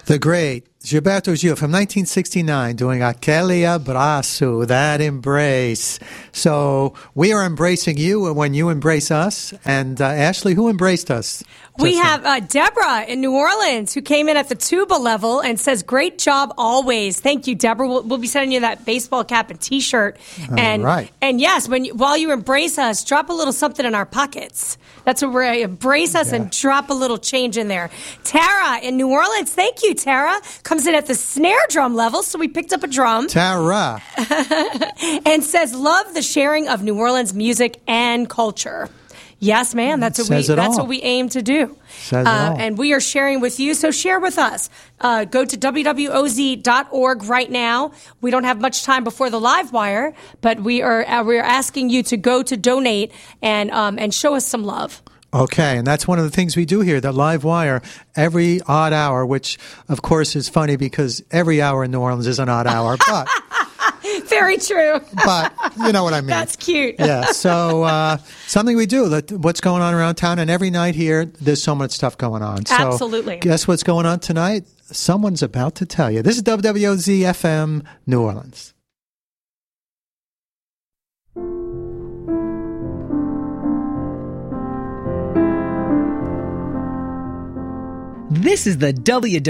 The great Gilberto Gil from 1969 doing Aquele Abraço, that embrace. So we are embracing you when you embrace us. And Ashley, who embraced us? We have Deborah in New Orleans who came in at the tuba level and says, great job always. Thank you, Deborah. We'll be sending you that baseball cap and T-shirt. And, right. And yes, while you embrace us, drop a little something in our pockets. That's where we embrace us and drop a little change in there. Tara in New Orleans, thank you, Tara. Comes in at the snare drum level, so we picked up a drum. Tara. And says, love the sharing of New Orleans music and culture. Yes, ma'am. That's what we aim to do. Says it all. And we are sharing with you, so share with us. Go to wwoz.org right now. We don't have much time before the live wire, but we are asking you to go to donate and show us some love. Okay, and that's one of the things we do here, the live wire, every odd hour, which, of course, is funny because every hour in New Orleans is an odd hour, but... Very true. But you know what I mean. That's cute. Yeah, so something we do, what's going on around town, and every night here, there's so much stuff going on. So absolutely. Guess what's going on tonight? Someone's about to tell you. This is WWOZ-FM, New Orleans. This is the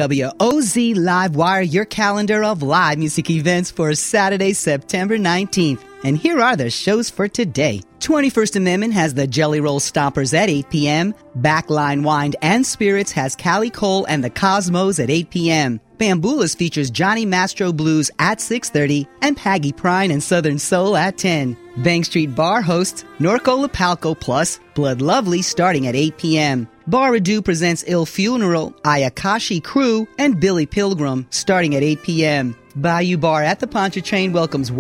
WWOZ Live Wire, your calendar of live music events for Saturday, September 19th. And here are the shows for today. 21st Amendment has the Jelly Roll Stompers at 8 p.m. Backline Wine and Spirits has Callie Cole and the Cosmos at 8 p.m. Bambula's features Johnny Mastro Blues at 6:30 and Paggy Prine and Southern Soul at 10. Bank Street Bar hosts Norco Lapalco plus Blood Lovely starting at 8 p.m. Bar Redu presents Il Funeral, Ayakashi Crew, and Billy Pilgrim starting at 8 p.m. Bayou Bar at the Pontchartrain welcomes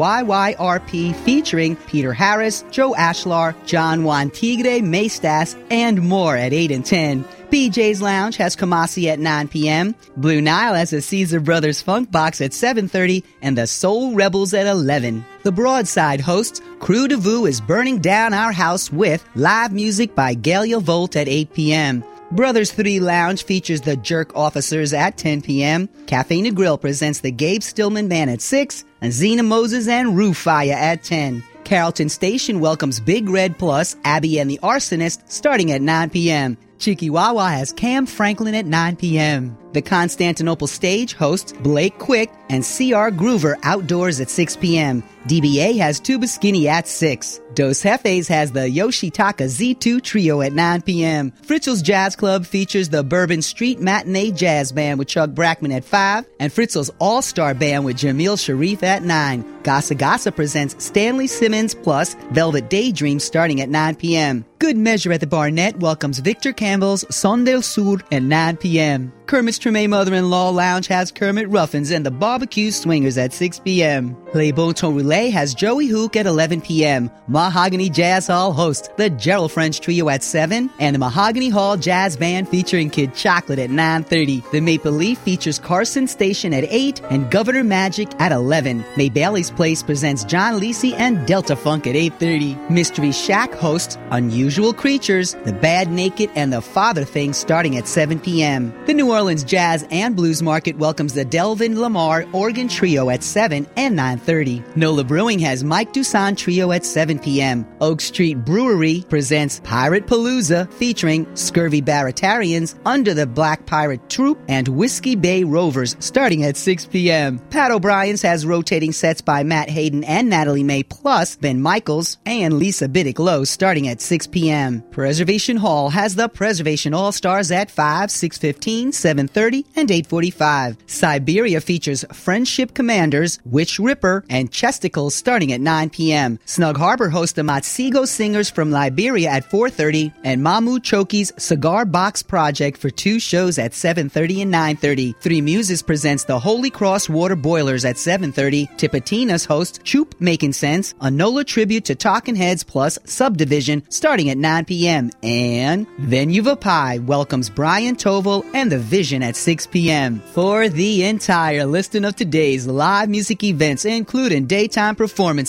YYRP featuring Peter Harris, Joe Ashlar, John Juan Tigre, Maestas, and more at 8 and 10. BJ's Lounge has Kamasi at 9 p.m. Blue Nile has a Caesar Brothers Funk Box at 7:30 and the Soul Rebels at 11. The Broadside hosts Crew de Vue is burning down our house with live music by Galia Volt at 8 p.m. Brothers 3 Lounge features the Jerk Officers at 10 p.m. Cafe Negril presents the Gabe Stillman Band at 6 and Zena Moses and Roof Fire at 10. Carrollton Station welcomes Big Red Plus, Abby and the Arsonist starting at 9 p.m. Chikiwawa has Cam Franklin at 9 p.m. The Constantinople Stage hosts Blake Quick and C.R. Groover outdoors at 6 p.m. DBA has Tuba Skinny at 6. Dos Jefes has the Yoshitaka Z2 Trio at 9 p.m. Fritzl's Jazz Club features the Bourbon Street Matinee Jazz Band with Chuck Brackman at 5 and Fritzl's All-Star Band with Jamil Sharif at 9. Gasa Gasa presents Stanley Simmons plus Velvet Daydream starting at 9 p.m. Good Measure at the Barnett welcomes Victor Campbell's Son del Sur at 9 p.m. Kermit's Treme Mother-in-Law Lounge has Kermit Ruffins and the Barbecue Swingers at 6 p.m. Les Bon Ton Relais has Joey Hook at 11 p.m. Mahogany Jazz Hall hosts the Gerald French Trio at 7 and the Mahogany Hall Jazz Band featuring Kid Chocolate at 9:30. The Maple Leaf features Carson Station at 8 and Governor Magic at 11. May Bailey's Place presents John Lisi and Delta Funk at 8:30. Mystery Shack hosts Unusual Creatures, The Bad Naked, and The Father Thing starting at 7 p.m. The New Orleans Jazz and Blues Market welcomes the Delvin Lamar Organ Trio at 7 and 9:30. NOLA Brewing has Mike Dusan Trio at 7 p.m. Oak Street Brewery presents Pirate Palooza featuring Scurvy Baratarians, Under the Black Pirate Troop, and Whiskey Bay Rovers starting at 6 p.m. Pat O'Brien's has rotating sets by Matt Hayden and Natalie May plus Ben Michaels and Lisa Biddick Lowe starting at 6 p.m. Preservation Hall has the Preservation All-Stars at 5, 6:15, 7:30, and 8:45. Siberia features Friendship Commanders, Witch Ripper, and Chesticles starting at 9 p.m. Snug Harbor hosts the Matsigo Singers from Liberia at 4:30, and Mamu Choki's Cigar Box Project for 2 shows at 7:30 and 9:30. Three Muses presents the Holy Cross Water Boilers at 7:30. Tipitina's host Choop Making Sense, a NOLA tribute to Talking Heads plus Subdivision starting at 9 p.m. And Venue Vapai welcomes Brian Toval and The Vision at 6 p.m. For the entire listing of today's live music events, including daytime performances,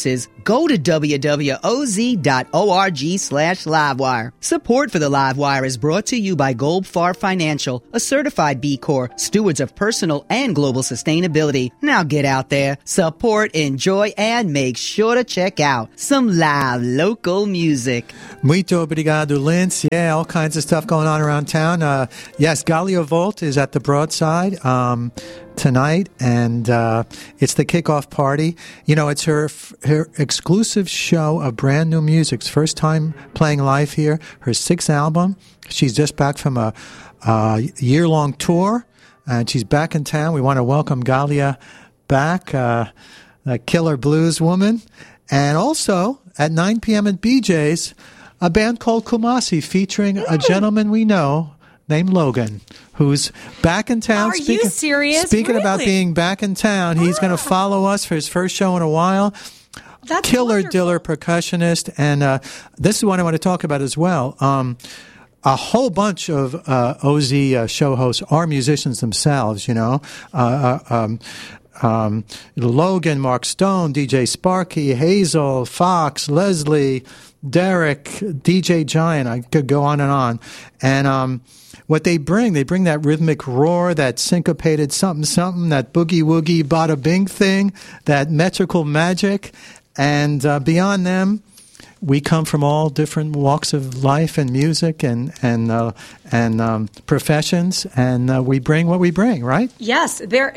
go to wwoz.org/livewire. Support for the Livewire is brought to you by Goldfarb Financial, a certified B Corp, stewards of personal and global sustainability. Now get out there, support, enjoy, and make sure to check out some live local music. Muito obrigado, Linz. Yeah, all kinds of stuff going on around town. Yes, Galia Volt is at the Broadside tonight, and it's the kickoff party. You know, it's her exclusive show of brand new music. First time playing live here. Her 6th album. She's just back from a year-long tour, and she's back in town. We want to welcome Galia back, a killer blues woman. And also, at 9 p.m. at BJ's, a band called Kumasi featuring a gentleman we know named Logan, who's back in town. Are you serious? Speaking Really? about being back in town, he's going to follow us for his first show in a while. That's Killer wonderful. Diller percussionist. And this is what I want to talk about as well. A whole bunch of OZ show hosts are musicians themselves, you know. Logan, Mark Stone, DJ Sparky, Hazel, Fox, Leslie, Derek, DJ Giant. I could go on and on. And what they bring that rhythmic roar, that syncopated something, that boogie-woogie, bada-bing thing, that metrical magic. And beyond them, we come from all different walks of life and music and professions, and we bring what we bring, right? Yes,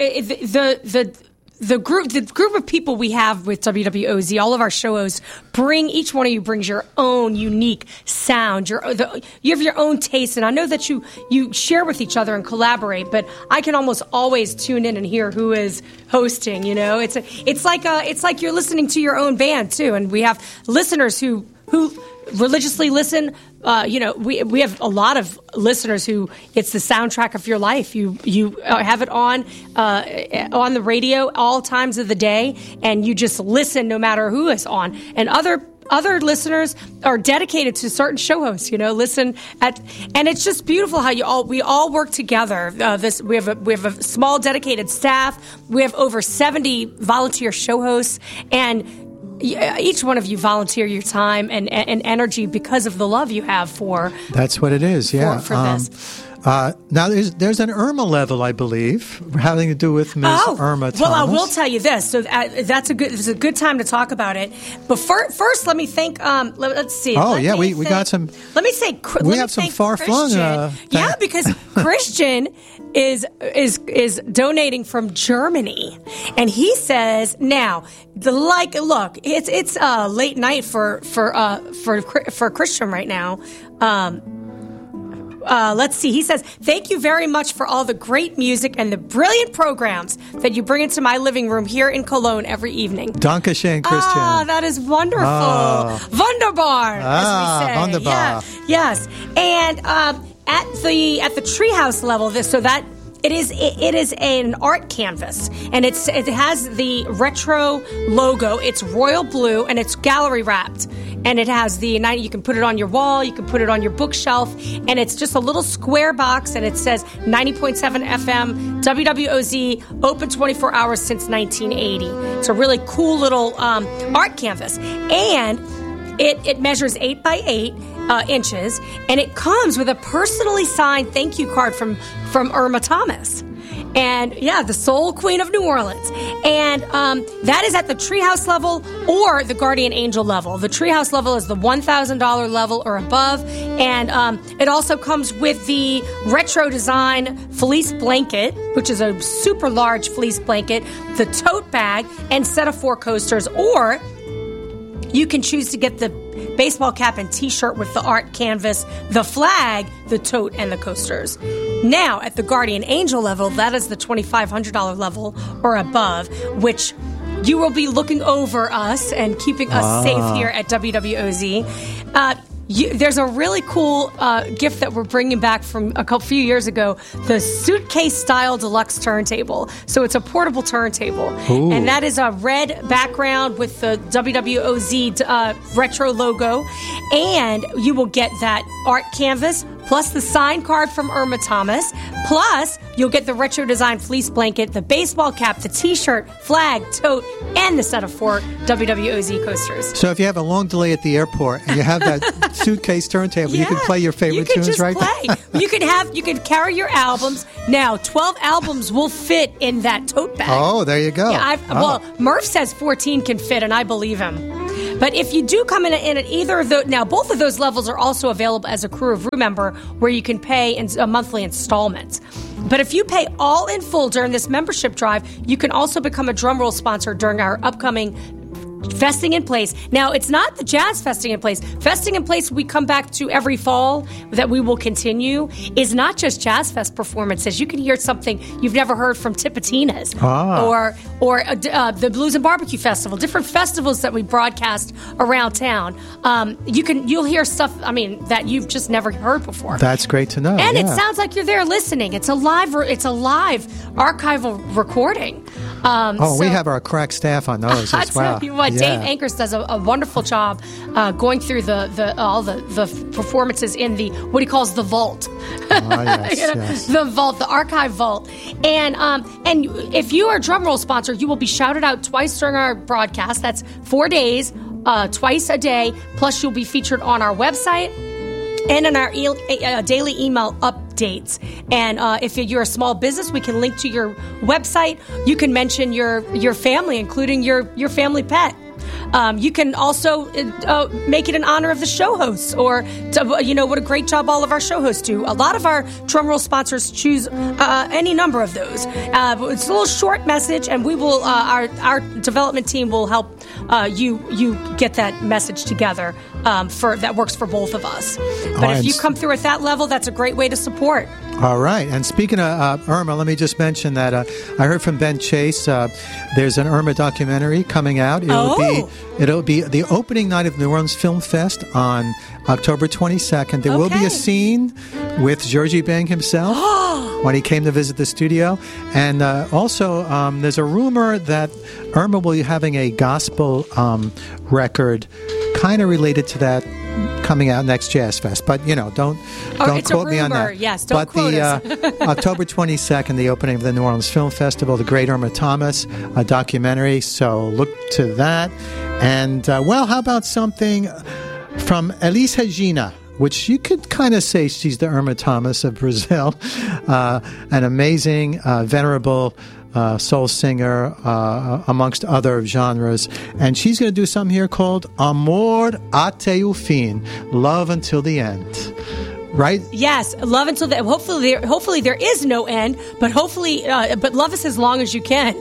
the group of people we have with WWOZ, all of our show hosts, each one of you brings your own unique sound. You have your own taste, and I know that you share with each other and collaborate. But I can almost always tune in and hear who is hosting. You know, it's like you're listening to your own band too. And we have listeners who religiously listen. We have a lot of listeners who it's the soundtrack of your life. You have it on the radio all times of the day, and you just listen no matter who is on. And other listeners are dedicated to certain show hosts. You know, and it's just beautiful how we all work together. We have a small dedicated staff. We have over 70 volunteer show hosts, and each one of you volunteer your time and energy because of the love you have for. That's what it is, yeah. For this. Now, there's an Irma level, I believe, having to do with Ms. Irma Thomas. Well, I will tell you this. So it's a good time to talk about it. But first, let me think. Let's see. We got some. Let me say. We have some far-flung. Yeah, because Christian is donating from Germany, and he says now look, it's late night for Christian right now. Let's see. He says, "Thank you very much for all the great music and the brilliant programs that you bring into my living room here in Cologne every evening." Dankeschön, Christian. That is wonderful. Wunderbar, as we say. Wunderbar. Yeah. Yes. And at the treehouse level, it is an art canvas, and it has the retro logo. It's royal blue, and it's gallery wrapped. And it has you can put it on your wall, you can put it on your bookshelf, and it's just a little square box, and it says 90.7 FM, WWOZ, open 24 hours since 1980. It's a really cool little art canvas. And it measures 8 by 8 inches, and it comes with a personally signed thank you card from Irma Thomas. And the Soul Queen of New Orleans. And that is at the Treehouse level or the Guardian Angel level. The Treehouse level is the $1,000 level or above. And it also comes with the retro design fleece blanket, which is a super large fleece blanket, the tote bag, and set of 4 coasters. Or you can choose to get the baseball cap and t-shirt with the art canvas, the flag, the tote, and the coasters. Now, at the Guardian Angel level, that is the $2,500 level or above, which you will be looking over us and keeping us safe here at WWOZ. There's a really cool gift that we're bringing back from a few years ago, the suitcase-style deluxe turntable. So it's a portable turntable. Ooh. And that is a red background with the WWOZ retro logo. And you will get that art canvas, plus the signed card from Irma Thomas, plus you'll get the retro design fleece blanket, the baseball cap, the t-shirt, flag, tote, and the set of 4 WWOZ coasters. So if you have a long delay at the airport and you have that suitcase turntable, you can play your favorite tunes right there. You can carry your albums. Now, 12 albums will fit in that tote bag. Oh, there you go. Yeah, well, Murph says 14 can fit, and I believe him. But if you do come in at either of those, now both of those levels are also available as a Crew of Rue member, where you can pay in monthly installments. But if you pay all in full during this membership drive, you can also become a drumroll sponsor during our upcoming Festing in Place. Now, it's not the Jazz Festing in Place. Festing in Place we come back to every fall that we will continue is not just Jazz Fest performances. You can hear something you've never heard from Tipitina's or the Blues and Barbecue Festival, different festivals that we broadcast around town. You'll hear stuff, that you've just never heard before. That's great to know. And it sounds like you're there listening. It's a live archival recording. We have our crack staff on those as well. I tell you what, Dave Ankers does a wonderful job going through all the performances in the what he calls the vault. Yes. The vault, the archive vault. And if you are a drumroll sponsor, you will be shouted out twice during our broadcast. That's 4 days, twice a day. Plus, you'll be featured on our website and in our daily email updates. And if you're a small business, we can link to your website. You can mention your family, including your family pet. You can also make it in honor of the show hosts, or what a great job all of our show hosts do. A lot of our drumroll sponsors choose any number of those. It's a little short message, and we will our development team will help you get that message together that works for both of us. But if you come through at that level, that's a great way to support. All right. And speaking of Irma, let me just mention that I heard from Ben Chase. There's an Irma documentary coming out. It'll be the opening night of New Orleans Film Fest on October 22nd. There will be a scene with Georgie Bang himself when he came to visit the studio. And also, there's a rumor that Irma will be having a gospel record kind of related to that coming out next Jazz Fest. But, don't quote me on that. Yes, don't quote us. October 22nd, the opening of the New Orleans Film Festival, the Great Irma Thomas, a documentary. So look to that. And, how about something from Elis Regina, which you could kind of say she's the Irma Thomas of Brazil, an amazing, venerable soul singer, amongst other genres. And she's going to do something here called Amor até o fim, Love Until the End. Right? Yes, love until the hopefully there is no end, but but love us as long as you can.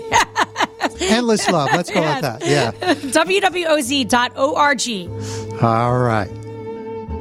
Endless love. Let's go with that. Yeah. WWOZ.org. All right.